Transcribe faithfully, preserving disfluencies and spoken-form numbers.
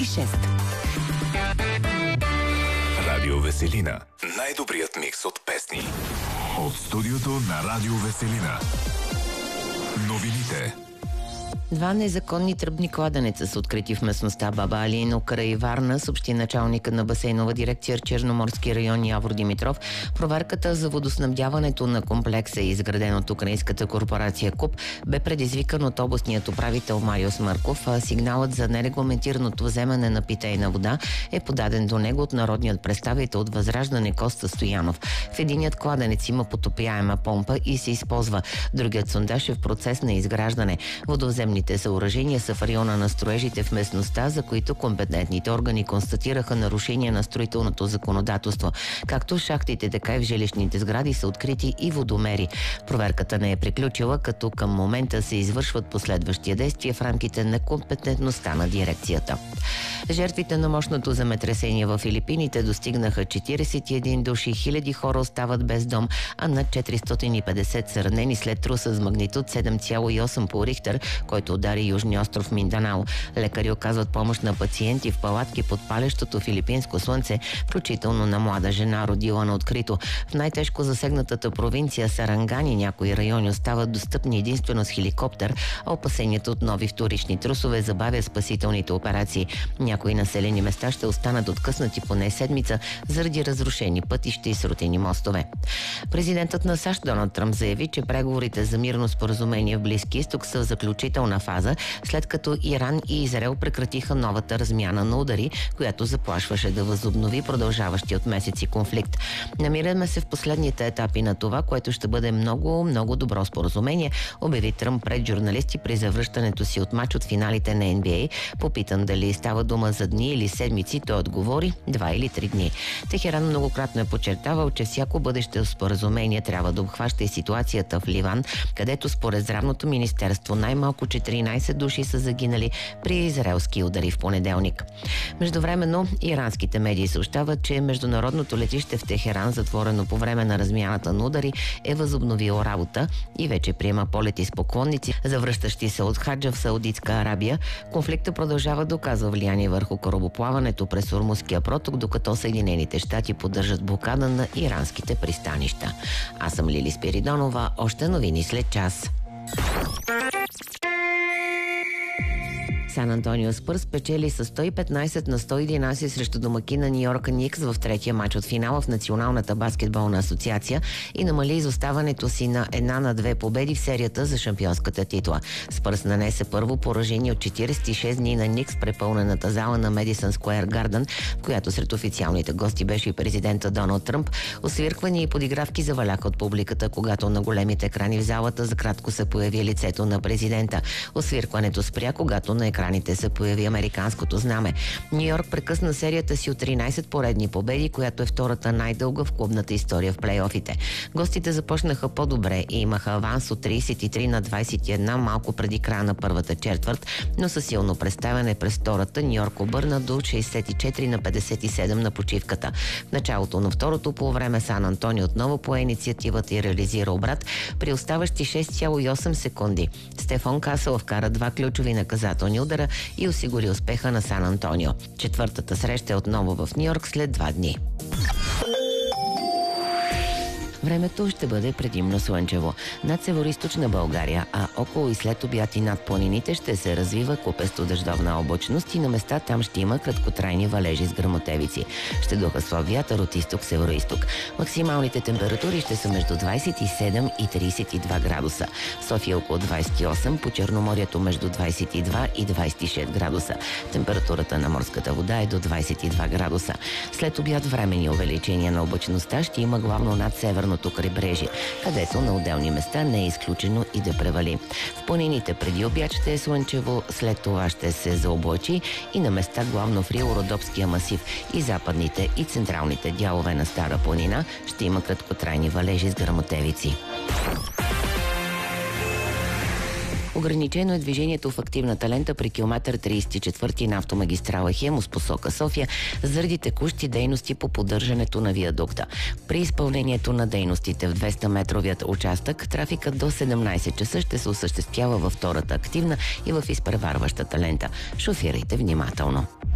и шест. Радио Веселина. Най-добрият микс от песни. От студиото на Радио Веселина. Новините. Два незаконни тръбни кладенеца са открити в местността Баба Алино край Варна, съобщи началника на басейнова дирекция Черноморски район Явор Димитров. Проверката за водоснабдяването на комплекса, изграден от украинската корпорация КУП, бе предизвикан от областният управител Марио Смърков, а сигналът за нерегламентираното вземане на питейна вода е подаден до него от народният представител от Възраждане Коста Стоянов. В единият кладенец има потопяема помпа и се използва. Другият сондаж е в процес на изграждане. Водовземни съоръжения са в района на строежите в местността, за които компетентните органи констатираха нарушения на строителното законодателство. Както в шахтите, така и в жилищните сгради са открити и водомери. Проверката не е приключила, като към момента се извършват последващи действия в рамките на компетентността на дирекцията. Жертвите на мощното земетресение в Филипините достигнаха четиридесет и един души, хиляди хора остават без дом, а над четиристотин и петдесет са ранени след труса с магнитуд седем цяло и осем по Рихтер, който удари южния остров Минданао. Лекари оказват помощ на пациенти в палатки под палещото филипинско слънце, включително на млада жена, родила на открито. В най-тежко засегнатата провинция Сарангани някои райони остават достъпни единствено с хеликоптер, а опасенията от нови вторични трусове забавя спасителните операции. Някои населени места ще останат откъснати поне седмица заради разрушени пътища и срутени мостове. Президентът на САЩ Доналд Тръмп заяви, че преговорите за мирно споразумение в Близки изток са в заключителна фаза, след като Иран и Израел прекратиха новата размяна на удари, която заплашваше да възобнови продължаващия от месеци конфликт. Намираме се в последните етапи на това, което ще бъде много, много добро споразумение, обяви Тръмп пред журналисти при завръщането си от мач от финалите на Н Б А. Попитан дали става дума за дни или седмици, той отговори два или три дни. Техеран многократно е подчертавал, че всяко бъдеще споразумение трябва да обхваща и ситуацията в Ливан, където според здравното министерство най-малко четиринадесет души са загинали при израелски удари в понеделник. Междувременно иранските медии съобщават, че международното летище в Техеран, затворено по време на размяната на удари, е възобновило работа и вече приема полети с поклонници, завръщащи се от хаджа в Саудитска Арабия. Конфликтът продължава да оказва влияние върху корабоплаването през Ормузския проток, докато Съединените щати поддържат блокада на иранските пристанища. Аз съм Лили Спиридонова. Още новини след час. Сан Антонио Спърс печели с сто и петнадесет на сто и единадесет срещу домакина Ню Йорк Никс в третия матч от финала в Националната баскетболна асоциация и намали изоставането си на една на две победи в серията за шампионската титла. Спърс нанесе първо поражение от четиридесет и шест дни на Никс в препълнената зала на Медисън Скуер Гарден, в която сред официалните гости беше и президента Доналд Тръмп. Освирквания и подигравки заваляха от публиката, когато на големите екрани в залата за кратко се появи лицето на президента. Освиркването спря, когато на екраните се появи американското знаме. Ню Йорк прекъсна серията си от тринадесет поредни победи, която е втората най-дълга в клубната история в плейофите. Гостите започнаха по-добре и имаха аванс от тридесет и три на двадесет и едно малко преди края на първата четвърт, но със силно представяне през втората Ню Йорк обърна до шейсет и четири на петдесет и седем на почивката. В началото на второто полувреме Сан Антонио отново пое инициативата и реализира обрат при оставащи шест цяло и осем секунди. Стефан Касъл вкара два ключови наказателни удара и осигури успеха на Сан Антонио. Четвъртата среща е отново в Ню Йорк след два дни. Времето ще бъде предимно слънчево. Над североизточна България, а около и след обяд и над планините ще се развива купесто дъждовна облачност и на места там ще има краткотрайни валежи с гръмотевици. Ще духа слаб вятър от изток-североизток. Максималните температури ще са между двадесет и седем и тридесет и два градуса. В София около двадесет и осем, по Черноморието между двадесет и два и двадесет и шест градуса. Температурата на морската вода е до двадесет и два градуса. След обяд временни увеличения на облачността ще има главно над северно крайбрежие, където на отделни места не е изключено и да превали. В планините преди обяд ще е слънчево, след това ще се заоблачи и на места главно в Рило-Родопския масив и западните и централните дялове на Стара планина ще има краткотрайни валежи с гръмотевици. Ограничено е движението в активната лента при километър тридесет и четвърти на автомагистрала Хемус посока София заради текущи дейности по поддържането на виадукта. При изпълнението на дейностите в двеста метровият участък, трафикът до седемнадесет часа ще се осъществява във втората активна и в изпреварващата лента. Шофирайте внимателно.